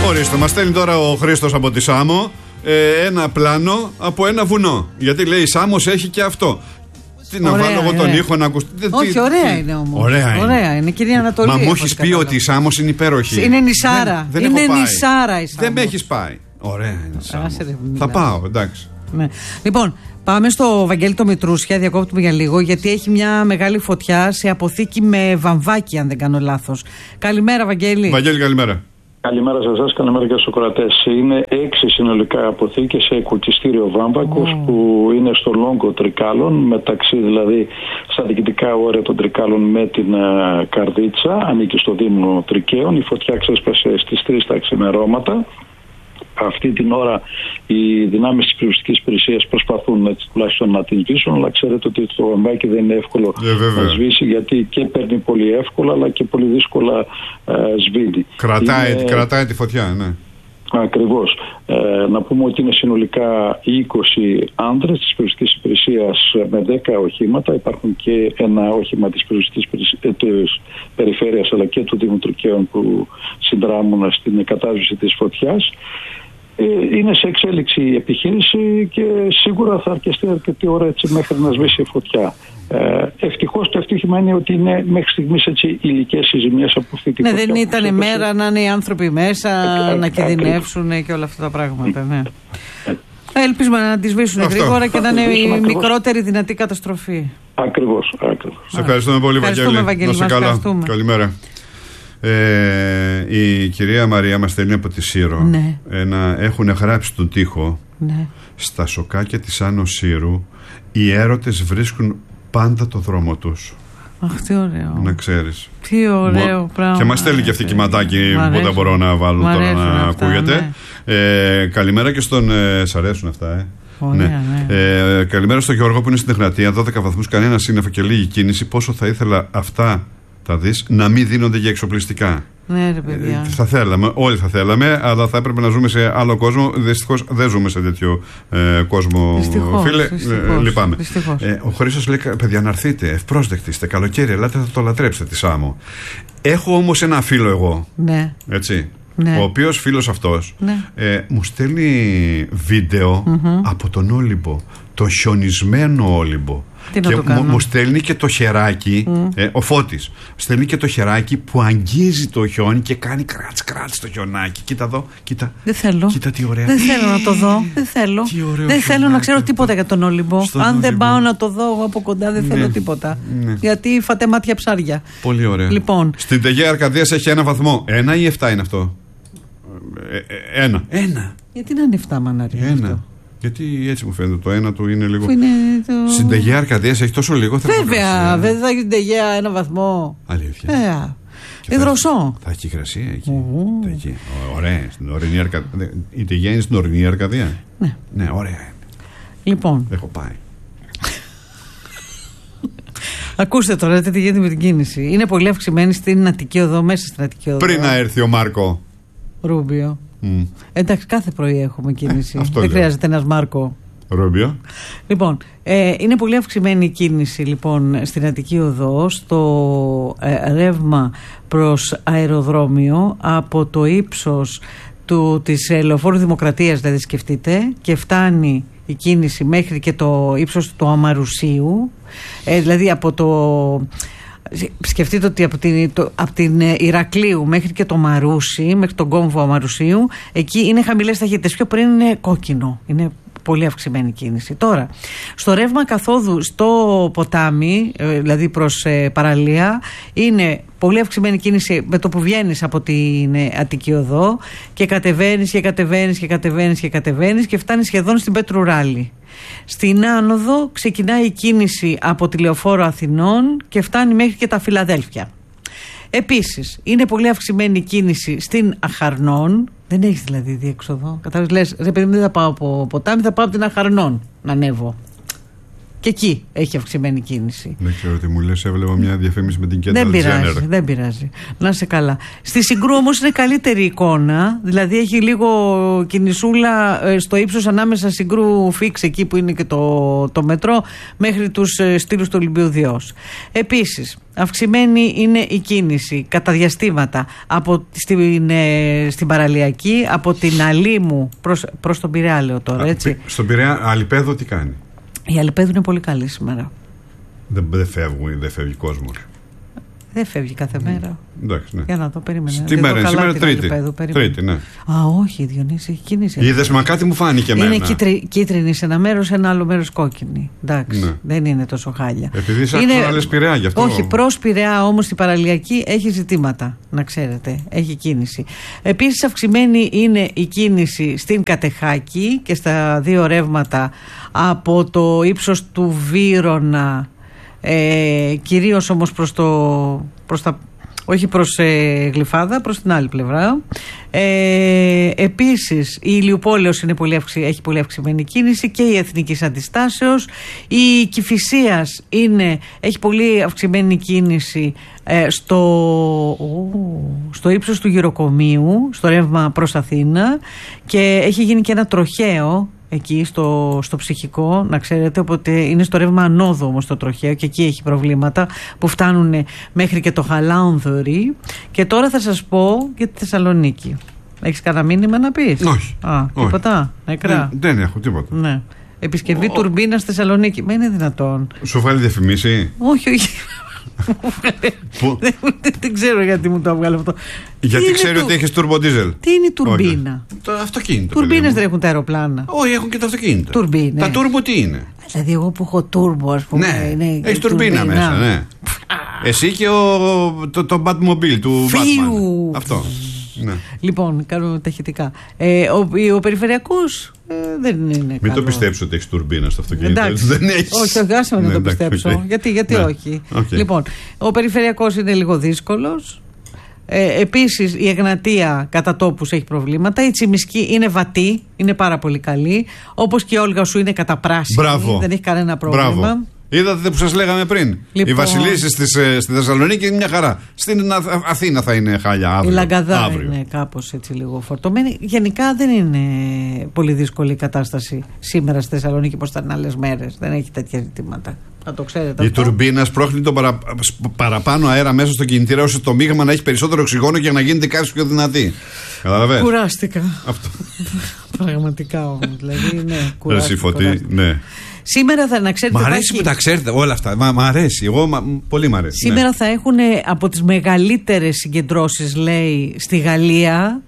Ορίστε, μας στέλνει τώρα ο Χρήστος από τη Σάμο ένα πλάνο από ένα βουνό. Γιατί λέει η Σάμος έχει και αυτό. Τι να βάλω εγώ τον ήχο να ακουστεί. Όχι, ωραία είναι όμως. Ωραία είναι, κυρία Ανατολή. Μα μου έχεις πει ότι η Σάμος είναι υπέροχη. Είναι νησάρα. Δεν είναι έχω πάει. νησάρα η Σάμος. Δεν με έχεις πάει. Ωραία είναι η Σάμος. Θα πάω, εντάξει. Ναι. Λοιπόν, πάμε στο Βαγγέλη το Μητρούσια, διακόπτουμε για λίγο, γιατί έχει μια μεγάλη φωτιά σε αποθήκη με βαμβάκι, αν δεν κάνω λάθος. Καλημέρα, Βαγγέλη. Βαγγέλη, καλημέρα. Καλημέρα σε εσάς, καλημέρα και στους ακροατές. Είναι 6 συνολικά αποθήκες σε κουτιστήριο βάμβακος που είναι στο Λόγκο Τρικάλων, μεταξύ δηλαδή στα διοικητικά όρια των Τρικάλων με την Καρδίτσα, ανήκει στο Δήμο Τρικαίων. Η φωτιά ξέσπασε στις 3 τα ξημερώματα. Αυτή την ώρα οι δυνάμεις της πυροσβεστικής υπηρεσίας προσπαθούν έτσι, τουλάχιστον να την σβήσουν, αλλά ξέρετε ότι το βαμβάκι δεν είναι εύκολο να σβήσει, γιατί και παίρνει πολύ εύκολα αλλά και πολύ δύσκολα σβήνει. Κρατάει τη φωτιά, ναι. Ακριβώς. Να πούμε ότι είναι συνολικά 20 άνδρες της πυροσβεστικής υπηρεσίας με 10 οχήματα. Υπάρχουν και ένα όχημα της πυροσβεστικής περιφέρειας αλλά και του Δήμου Τρικαίων που συνδράμουν στην κατάσβεση της φωτιάς. Είναι σε εξέλιξη η επιχείρηση και σίγουρα θα αρκεστεί αρκετή ώρα έτσι μέχρι να σβήσει η φωτιά. Ευτυχώς το ευτύχημα είναι ότι είναι μέχρι στιγμής έτσι υλικές οι ζημιές από αυτή τη φωτιά. Ναι, δεν ήταν μέρα να είναι οι άνθρωποι μέσα, να κινδυνεύσουν και όλα αυτά τα πράγματα. Ναι. Ελπίζουμε να τη σβήσουν γρήγορα και να είναι η μικρότερη δυνατή καταστροφή. Ακριβώς. Σε ευχαριστούμε πολύ, Βαγγέλη. Να σε καλά. Καλημέρα. Η κυρία Μαρία μας στέλνει από τη Σύρο. Ναι. Έχουν γράψει τον τοίχο. Ναι. Στα σοκάκια της Άνω Σύρου οι έρωτες βρίσκουν πάντα το δρόμο τους. Αχ, τι ωραίο. Να ξέρεις. Τι ωραίο πράγμα. Και μας στέλνει και αυτή κυματάκι που δεν μπορώ να βάλω τώρα να αυτά, ακούγεται. Ναι. Καλημέρα και στον. Σ' αρέσουν αυτά, Ωραία, ναι. Καλημέρα στον Γιώργο που είναι στην Εγνατία. 12 βαθμούς, κανένα σύννεφο και λίγη κίνηση. Πόσο θα ήθελα αυτά τα δεις να μην δίνονται για εξοπλιστικά. Ναι, ρε παιδιά. Θα θέλαμε, όλοι θα θέλαμε, αλλά θα έπρεπε να ζούμε σε άλλο κόσμο. Δυστυχώς δεν ζούμε σε τέτοιο κόσμο. Δυστυχώς, φίλε. Λυπάμαι. Δυστυχώς. Ο Χρήστος λέει: παιδιά, να έρθετε, ευπρόσδεκτοι, είστε καλοκαίρι, ελάτε, θα το λατρέψετε τη Σάμο. Έχω όμως ένα φίλο εγώ. Ναι. Έτσι. Ναι. Ο οποίος φίλος αυτός μου στέλνει βίντεο από τον Όλυμπο, το χιονισμένο Όλυμπο. Και μου στέλνει και το χεράκι, ο Φώτης στέλνει και το χεράκι που αγγίζει το χιόνι και κάνει κράτς το χιονάκι. Κοίτα εδώ, κοίτα. Δεν θέλω. Κοίτα τι ωραία. Δεν θέλω να το δω. Δεν θέλω. Δεν θέλω να ξέρω τίποτα για τον Όλυμπο. Αν δεν πάω να το δω εγώ από κοντά, δεν θέλω τίποτα. Γιατί φάτε μάτια ψάρια. Πολύ ωραία. Λοιπόν. Στην Τεγέα Αρκαδίας έχει 1 βαθμό. 1 ή 7 είναι αυτό? 1. Γιατί να είναι 7, μανάρι? 1. Γιατί έτσι μου φαίνεται, το ένα του είναι λίγο. Στην Τεγέα Αρκαδίας έχει τόσο λίγο θερμοκρασία. Βέβαια, δεν θα έχει την Τεγέα 1 βαθμό. Αλήθεια. Υδροσό. Θα έχει υγρασία εκεί. Ωραία. Η Τεγέα είναι στην ορεινή Αρκαδία. Ναι, ωραία. Λοιπόν. Έχω πάει. Ακούστε τώρα τι γίνεται με την κίνηση. Είναι πολύ αυξημένη στην Αττική Οδό, μέσα στην Αττική Οδό. Πριν να έρθει ο Μάρκο Ρούμπιο. Εντάξει, κάθε πρωί έχουμε κίνηση. Δεν χρειάζεται ένας Μάρκο Ρούμπιο. Λοιπόν, είναι πολύ αυξημένη η κίνηση λοιπόν στην Αττική Οδό, στο ρεύμα προς αεροδρόμιο από το ύψος της Λεωφόρου Δημοκρατίας, δηλαδή σκεφτείτε, και φτάνει η κίνηση μέχρι και το ύψος του Αμαρουσίου, δηλαδή από το. Σκεφτείτε ότι από την Ηρακλείου μέχρι και το Μαρούσι, μέχρι τον κόμβο Αμαρουσίου, εκεί είναι χαμηλές ταχύτητες. Πιο πριν είναι κόκκινο. Είναι πολύ αυξημένη κίνηση. Τώρα, στο ρεύμα καθόδου στο ποτάμι, δηλαδή προς παραλία, είναι πολύ αυξημένη κίνηση με το που βγαίνεις από την Αττική Οδό και κατεβαίνεις και φτάνεις σχεδόν στην Πέτρου Ράλη. Στην άνοδο ξεκινάει η κίνηση από τη Λεωφόρο Αθηνών και φτάνει μέχρι και τα Φιλαδέλφια. Επίσης, είναι πολύ αυξημένη η κίνηση στην Αχαρνών. Δεν έχεις δηλαδή διέξοδο. Κατάλαβες, λες, ρε παιδί μου, δεν θα πάω από ποτάμι, θα πάω από την Αχαρνών να ανέβω. Και εκεί έχει αυξημένη κίνηση. Δεν ξέρω τι μου λες, έβλεπα μια διαφήμιση με την Κέντρα. Δεν πειράζει. Να είσαι καλά. Στη Συγκρού όμως είναι καλύτερη εικόνα, δηλαδή έχει λίγο κινησούλα στο ύψος ανάμεσα Συγκρού Φίξ, εκεί που είναι και το μετρό, μέχρι τους στήλους του Ολυμπίου Διός. Επίσης, αυξημένη είναι η κίνηση κατά διαστήματα στην παραλιακή, από την Αλήμου προς τον Πειραιά, λέω τώρα, έτσι. Στον Πειραιά, Αλιπέδο τι κάνει? Η Αλιπέδου είναι πολύ καλή σήμερα. Δεν φεύγει κόσμος. Δεν φεύγει κάθε μέρα. Εντάξει, ναι. Για να το περίμενε. Σήμερα Τρίτη, ναι. Α, όχι, Διονύση, έχει κίνηση. Είδες, μα κάτι μου φάνηκε εμένα. Είναι κίτρινη σε ένα μέρος, σε ένα άλλο μέρος κόκκινη. Εντάξει, ναι. Δεν είναι τόσο χάλια. Επειδή σαν άλλες Πειραιά γι' αυτό. Όχι, προς Πειραιά όμως η παραλιακή έχει ζητήματα, να ξέρετε. Έχει κίνηση. Επίσης αυξημένη είναι η κίνηση στην Κατεχάκη και στα δύο ρεύματα από το ύψος του Βύρωνα. Κυρίως όμως όχι προς Γλυφάδα, προς την άλλη πλευρά. Επίσης η Ηλιουπόλεως έχει πολύ αυξημένη κίνηση και η Εθνικής Αντιστάσεως. Η Κηφισίας έχει πολύ αυξημένη κίνηση στο ύψος του Γυροκομείου, στο ρεύμα προς Αθήνα, και έχει γίνει και ένα τροχαίο εκεί στο ψυχικό, να ξέρετε, οπότε είναι στο ρεύμα ανόδου όμως το τροχαίο και εκεί έχει προβλήματα που φτάνουν μέχρι και το Χαλάνδωρη. Και τώρα θα σας πω για τη Θεσσαλονίκη. Έχεις κανένα μήνυμα να πεις? Όχι. Τίποτα, νεκρά. Δεν έχω τίποτα. Ναι. Επισκευή τουρμπίνα στη Θεσσαλονίκη. Μα είναι δυνατόν? Σου βάλει διαφημίσει? Όχι. Δεν ξέρω γιατί μου το έβγαλε αυτό. Γιατί ξέρει ότι έχεις turbo diesel. Τι είναι η τουρμπίνα? Το αυτοκίνητο. Τουρμπίνες δεν έχουν τα αεροπλάνα. Όχι, έχουν και τα αυτοκίνητα. Τουρμπίνες. Τα turbo τι είναι? Δηλαδή εγώ που έχω turbo, ας πούμε. Ναι, έχεις τουρμπίνα μέσα, ναι. Εσύ και το Batmobile του Batman. Αυτό. Ναι. Λοιπόν, κάνουμε τα ηχητικά. Ο περιφερειακός δεν είναι καλό. Μην το πιστέψω ότι έχεις τουρμπίνα στο αυτοκίνητο. Δεν έχεις. Όχι, άσε με να το πιστέψω. Γιατί όχι. Λοιπόν, ο περιφερειακός είναι λίγο δύσκολος. Επίσης η Εγνατία κατά τόπους έχει προβλήματα. Η Τσιμισκή είναι βατή, είναι πάρα πολύ καλή. Όπως και η Όλγα σου είναι κατά πράσινη. Μπράβο. Δεν έχει κανένα πρόβλημα. Μπράβο. Είδατε που σας λέγαμε πριν. Λοιπόν, οι βασιλίσσεις στη Θεσσαλονίκη είναι μια χαρά. Στην Αθήνα θα είναι χάλια αύριο. Η Λαγκαδά είναι κάπως έτσι λίγο φορτωμένη. Γενικά δεν είναι πολύ δύσκολη η κατάσταση σήμερα στη Θεσσαλονίκη όπως ήταν άλλες μέρες. Δεν έχει τέτοια ζητήματα. Να το ξέρετε. Η τουρμπίνα σπρώχνει τον παραπάνω αέρα μέσα στο κινητήρα, ώστε το μείγμα να έχει περισσότερο οξυγόνο και να γίνεται κάτι πιο δυνατή. Καταλαβαίνετε. Κουράστηκα. Αυτό. Πραγματικά όμως. Δηλαδή, ναι, κουράστηκα. Ναι. Σήμερα να ξέρετε. Μ' αρέσει που τα ξέρετε όλα αυτά. Μ' αρέσει. Πολύ μ' αρέσει. Σήμερα θα έχουν από τις μεγαλύτερες συγκεντρώσεις, λέει, στη Γαλλία.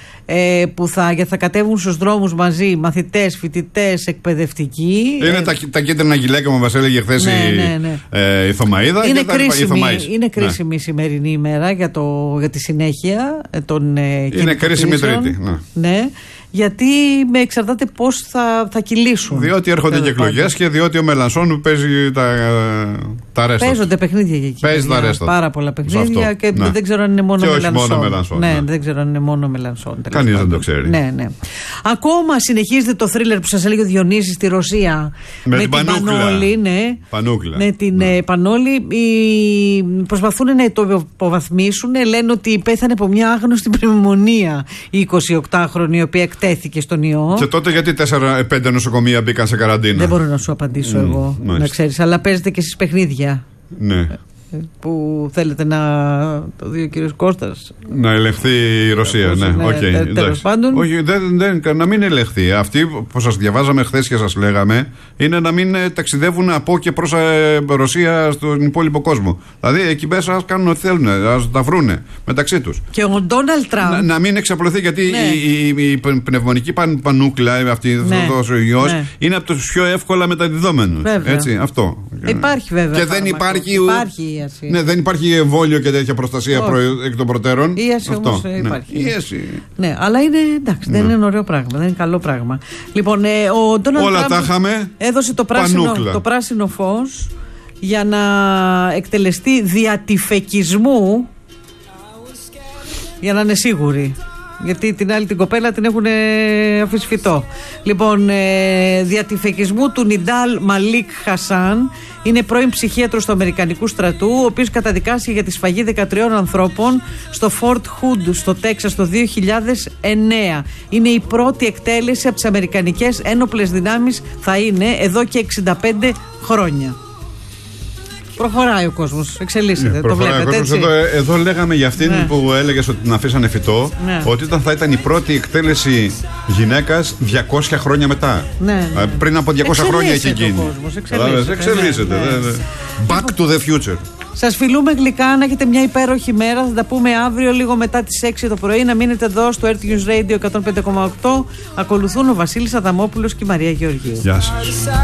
Που θα κατέβουν στους δρόμους μαζί μαθητές, φοιτητές, εκπαιδευτικοί. Είναι τα κίτρινα γυλαίκια που μας έλεγε χθες η Θωμαΐδα. Είναι κρίσιμη η σημερινή ημέρα για τη συνέχεια των είναι κρίσιμη Τρίτη. Ναι. Γιατί με εξαρτάται πώς θα κυλήσουν. Διότι έρχονται και εκλογές και διότι ο Μελανσόν παίζει τα ρέστα. Παίζονται παιχνίδια και εκεί. Παίζει τα ρέστα. Πάρα πολλά παιχνίδια και δεν ξέρω αν είναι μόνο Μελανσόν. Ναι, δεν ξέρω αν είναι μόνο Μελανσόν. Κανείς δεν το ξέρει. Ναι. Ακόμα συνεχίζεται το θρίλερ που σας έλεγε ο Διονύσης στη Ρωσία. Με την Πανούκλα. Πανούκλα. Με την Πανόλη. Προσπαθούν να το υποβαθμίσουν. Λένε ότι πέθανε από μια άγνωστη πνευμονία η 28χρονη, η οποία εκτέθηκε στον ιό. Και τότε γιατί 4-5 νοσοκομεία μπήκαν σε καραντίνα? Δεν μπορώ να σου απαντήσω εγώ, να ξέρεις. Αλλά παίζετε και εσείς παιχνίδια. Ναι. Που θέλετε να το δει ο κύριος Κώστας. Να ελεγχθεί η Ρωσία, τέλος πάντων. Όχι, να μην ελεγχθεί. Αυτοί που σας διαβάζαμε χθες και σας λέγαμε είναι να μην ταξιδεύουν από και προς Ρωσία στον υπόλοιπο κόσμο. Δηλαδή εκεί μέσα ας κάνουν ό,τι θέλουν, ας τα βρούνε μεταξύ τους. Και ο Ντόναλντ Τραμπ να μην εξαπλωθεί, γιατί η πνευμονική πανούκλα, αυτή ο ιός, είναι από τους πιο εύκολα μεταδιδόμενους. Έτσι, αυτό. Υπάρχει βέβαια. Και δεν υπάρχει. Ναι, δεν υπάρχει εμβόλιο και τέτοια προστασία εκ των προτέρων. Ίαση όμως υπάρχει. Ναι, αλλά είναι εντάξει, δεν είναι ωραίο πράγμα, δεν είναι καλό πράγμα. Λοιπόν, ο Ντόναλντ Τραμπ έδωσε το πράσινο φως για να εκτελεστεί δια τυφεκισμού, για να είναι σίγουροι. Γιατί την άλλη την κοπέλα την έχουν αφήσει φυτό. Λοιπόν, διατυφεκισμού του Νιντάλ Μαλίκ Χασάν. Είναι πρώην ψυχίατρος του Αμερικανικού στρατού, ο οποίος καταδικάστηκε για τη σφαγή 13 ανθρώπων στο Fort Hood στο Τέξας το 2009. Είναι η πρώτη εκτέλεση από τις Αμερικανικές ένοπλες δυνάμεις, θα είναι εδώ και 65 χρόνια. Προχωράει ο κόσμος, εξελίσσεται. Το βλέπετε, έτσι. Εδώ λέγαμε για αυτήν που έλεγες ότι την αφήσανε φυτό, ότι θα ήταν η πρώτη εκτέλεση γυναίκας 200 χρόνια μετά. Πριν από 200 χρόνια έχει γίνει. Εξελίσσεται. Back to the future. Σας φιλούμε γλυκά, να έχετε μια υπέροχη μέρα. Θα τα πούμε αύριο λίγο μετά τις 6 το πρωί. Να μείνετε εδώ στο Earth News Radio 105,8. Ακολουθούν ο Βασίλης Αδαμόπουλος και η Μαρία Γεωργίου. Γεια σας.